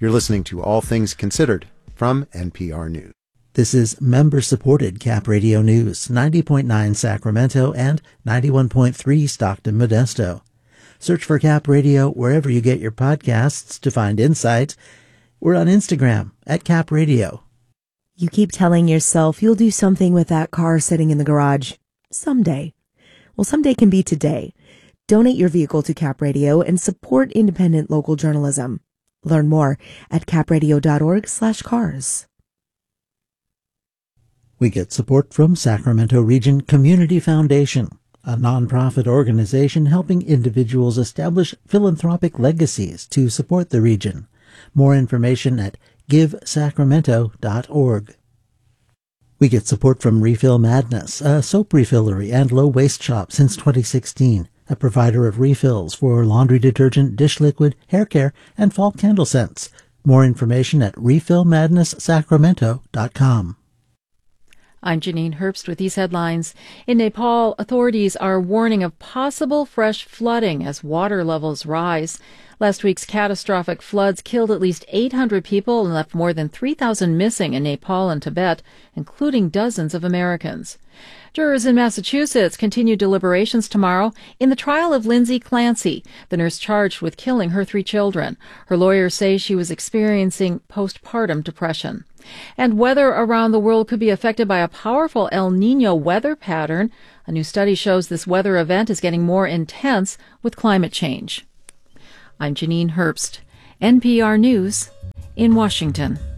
You're listening to All Things Considered from NPR News. This is member-supported Cap Radio News, 90.9 Sacramento and 91.3 Stockton Modesto. Search for Cap Radio wherever you get your podcasts to find insight. We're on Instagram at Cap Radio. You keep telling yourself you'll do something with that car sitting in the garage. Someday. Well, someday can be today. Donate your vehicle to Cap Radio and support independent local journalism. Learn more at capradio.org/cars. We get support from Sacramento Region Community Foundation, a nonprofit organization helping individuals establish philanthropic legacies to support the region. More information at givesacramento.org. We get support from Refill Madness, a soap refillery and low-waste shop since 2016, a provider of refills for laundry detergent, dish liquid, hair care, and fall candle scents. More information at refillmadnesssacramento.com. I'm Janine Herbst with these headlines. In Nepal, authorities are warning of possible fresh flooding as water levels rise. Last week's catastrophic floods killed at least 800 people and left more than 3,000 missing in Nepal and Tibet, including dozens of Americans. Jurors in Massachusetts continue deliberations tomorrow in the trial of Lindsay Clancy, the nurse charged with killing her 3 children. Her lawyers say she was experiencing postpartum depression. And weather around the world could be affected by a powerful El Niño weather pattern. A new study shows this weather event is getting more intense with climate change. I'm Janine Herbst, NPR News in Washington.